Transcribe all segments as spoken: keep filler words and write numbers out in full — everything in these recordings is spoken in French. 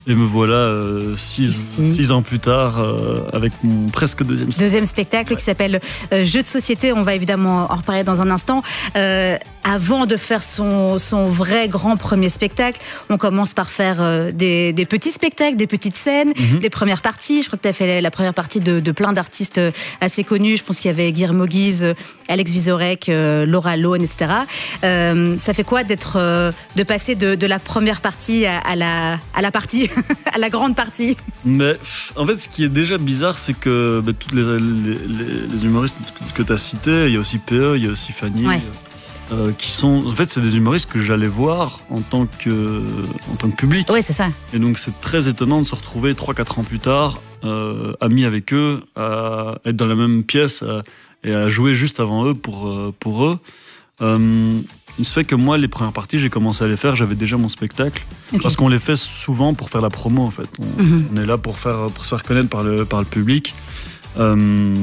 Et me voilà euh, six, six ans plus tard euh, avec mon presque deuxième spectacle. Deuxième spectacle ouais. qui s'appelle euh, Jeux de société. On va évidemment en reparler dans un instant. Euh, avant de faire son, son vrai grand premier spectacle, on commence par faire euh, des, des petits spectacles, des petites scènes, mm-hmm. des premières parties. Je crois que tu as fait la première partie de, de plein d'artistes assez connus. Je pense qu'il y avait Guillermo Guise, Alex Vizorek, euh, Laura Lone, et cetera. Euh, ça fait quoi d'être, euh, de passer de, de la première partie à, à, la, à la partie à la grande partie? Mais en fait, ce qui est déjà bizarre, c'est que bah, toutes les, les, les humoristes que tu as cités, il y a aussi P E, il y a aussi Fanny, ouais. euh, qui sont. En fait, c'est des humoristes que j'allais voir en tant que, en tant que public. Oui, c'est ça. Et donc, c'est très étonnant de se retrouver trois quatre ans plus tard, euh, amis avec eux, à être dans la même pièce à, et à jouer juste avant eux pour, pour eux. Euh, Il se fait que moi, les premières parties, j'ai commencé à les faire, j'avais déjà mon spectacle. Okay. Parce qu'on les fait souvent pour faire la promo, en fait. On, mm-hmm. on est là pour, faire, pour se faire connaître par le, par le public. Euh,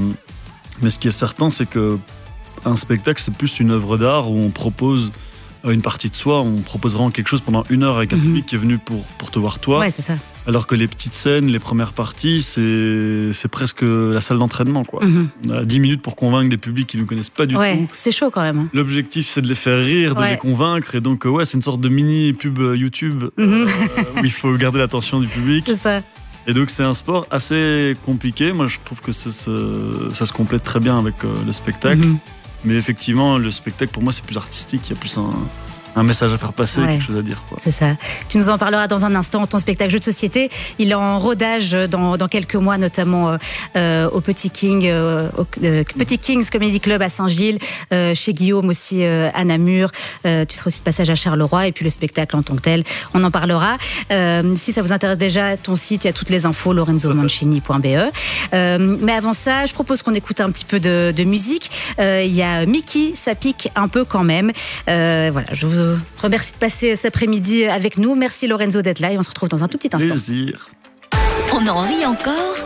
mais ce qui est certain, c'est qu'un spectacle, c'est plus une œuvre d'art où on propose une partie de soi, on propose vraiment quelque chose pendant une heure avec un mm-hmm. public qui est venu pour, pour te voir toi. Ouais, c'est ça. Alors que les petites scènes, les premières parties, c'est, c'est presque la salle d'entraînement, quoi. Mm-hmm. On a dix minutes pour convaincre des publics qui ne nous connaissent pas du ouais, tout. C'est chaud quand même. L'objectif, c'est de les faire rire, de ouais. les convaincre. Et donc, ouais, c'est une sorte de mini-pub YouTube mm-hmm. euh, où il faut garder l'attention du public. C'est ça. Et donc, c'est un sport assez compliqué. Moi, je trouve que ça se, ça se complète très bien avec euh, le spectacle. Mm-hmm. Mais effectivement, le spectacle, pour moi, c'est plus artistique. Il y a plus un... un message à faire passer, ouais, quelque chose à dire, quoi. C'est ça. Tu nous en parleras dans un instant. Ton spectacle Jeux de société, il est en rodage dans, dans quelques mois, notamment euh, au Petit King, euh, au euh, Petit Kings Comedy Club à Saint-Gilles, euh, chez Guillaume aussi euh, à Namur. Euh, tu seras aussi de passage à Charleroi, et puis le spectacle en tant que tel, on en parlera. Euh, si ça vous intéresse déjà, ton site, il y a toutes les infos, lorenzo mancini point b e. Euh, mais avant ça, je propose qu'on écoute un petit peu de, de musique. Euh, il y a Mickey, ça pique un peu quand même. Euh, voilà, je vous remercie de passer cet après-midi avec nous. Merci Lorenzo d'être là et on se retrouve dans un tout petit instant. Plaisir. On en rit encore